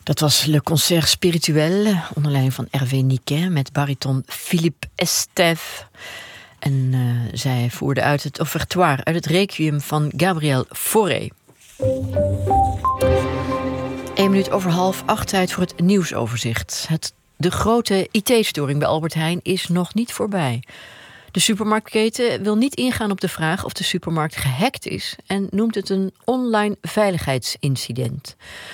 Dat was Le Concert Spirituel, onder leiding van Hervé Niquet met bariton Philippe Estève. En zij voerde uit het offertoire, uit het requiem van Gabriel Fauré. 7:01, tijd voor het nieuwsoverzicht. De grote IT-storing bij Albert Heijn is nog niet voorbij. De supermarktketen wil niet ingaan op de vraag of de supermarkt gehackt is en noemt het een online veiligheidsincident.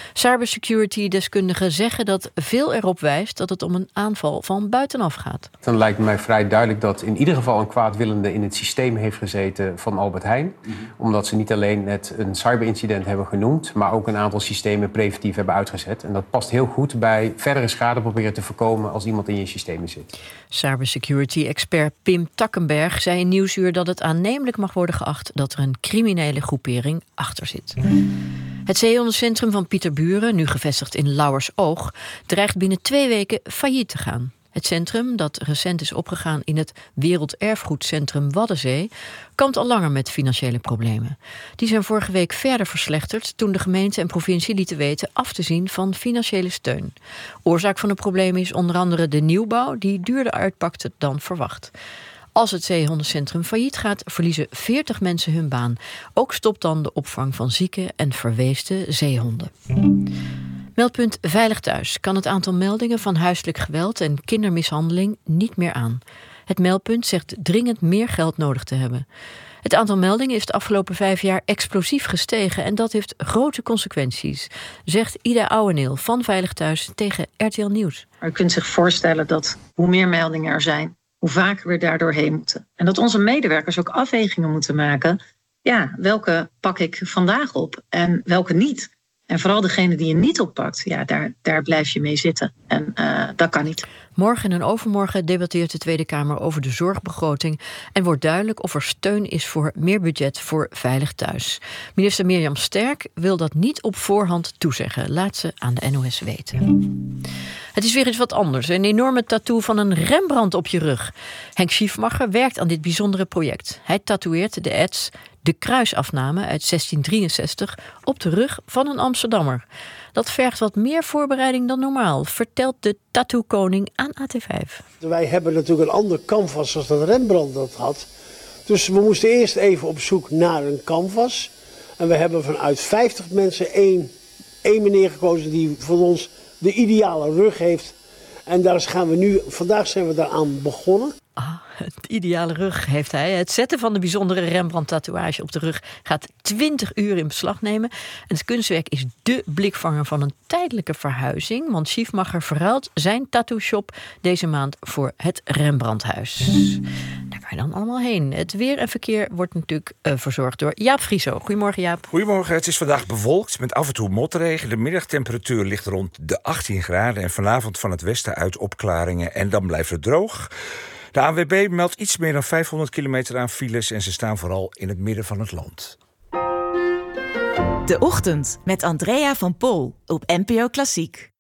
Cybersecurity-deskundigen zeggen dat veel erop wijst dat het om een aanval van buitenaf gaat. Dan lijkt mij vrij duidelijk dat in ieder geval een kwaadwillende in het systeem heeft gezeten van Albert Heijn. Omdat ze niet alleen het een cyberincident hebben genoemd, maar ook een aantal systemen preventief hebben uitgezet. En dat past heel goed bij verdere schade proberen te voorkomen als iemand in je systemen zit. Cybersecurity-expert Pim Takkenberg zei in Nieuwsuur dat het aannemelijk mag worden geacht dat er een criminele groepering achter zit. Het zeehondencentrum van Pieterburen, nu gevestigd in Lauwersoog, dreigt binnen 2 weken failliet te gaan. Het centrum, dat recent is opgegaan in het Werelderfgoedcentrum Waddenzee, kampt al langer met financiële problemen. Die zijn vorige week verder verslechterd toen de gemeente en provincie lieten weten af te zien van financiële steun. Oorzaak van de problemen is onder andere de nieuwbouw, die duurder uitpakte dan verwacht. Als het zeehondencentrum failliet gaat, verliezen 40 mensen hun baan. Ook stopt dan de opvang van zieke en verweesde zeehonden. Meldpunt Veilig Thuis kan het aantal meldingen van huiselijk geweld en kindermishandeling niet meer aan. Het meldpunt zegt dringend meer geld nodig te hebben. Het aantal meldingen is de afgelopen 5 jaar explosief gestegen en dat heeft grote consequenties, zegt Ida Ouweneel van Veilig Thuis tegen RTL Nieuws. Maar u kunt zich voorstellen dat hoe meer meldingen er zijn, hoe vaker we daar doorheen moeten. En dat onze medewerkers ook afwegingen moeten maken. Ja, welke pak ik vandaag op en welke niet? En vooral degene die je niet oppakt, ja, daar blijf je mee zitten. En dat kan niet. Morgen en overmorgen debatteert de Tweede Kamer over de zorgbegroting en wordt duidelijk of er steun is voor meer budget voor Veilig Thuis. Minister Mirjam Sterk wil dat niet op voorhand toezeggen, laat ze aan de NOS weten. Het is weer eens wat anders. Een enorme tattoo van een Rembrandt op je rug. Henk Schiefmacher werkt aan dit bijzondere project. Hij tatoeëert de ads De Kruisafname uit 1663 op de rug van een Amsterdammer. Dat vergt wat meer voorbereiding dan normaal, vertelt de tattoo-koning aan AT5. Wij hebben natuurlijk een ander canvas als dat Rembrandt dat had. Dus we moesten eerst even op zoek naar een canvas. En we hebben vanuit 50 mensen één meneer gekozen die voor ons de ideale rug heeft. En vandaag zijn we daaraan begonnen. Het ideale rug heeft hij. Het zetten van de bijzondere Rembrandt-tatoeage op de rug gaat 20 uur in beslag nemen. En het kunstwerk is dé blikvanger van een tijdelijke verhuizing. Want Schiefmacher verruilt zijn tattoo-shop deze maand voor het Rembrandthuis. Daar kan je dan allemaal heen. Het weer en verkeer wordt natuurlijk verzorgd door Jaap Frieso. Goedemorgen, Jaap. Goedemorgen. Het is vandaag bewolkt met af en toe motregen. De middagtemperatuur ligt rond de 18 graden. En vanavond van het westen uit opklaringen. En dan blijft het droog. De ANWB meldt iets meer dan 500 kilometer aan files en ze staan vooral in het midden van het land. De Ochtend met Andrea van Pol op NPO Klassiek.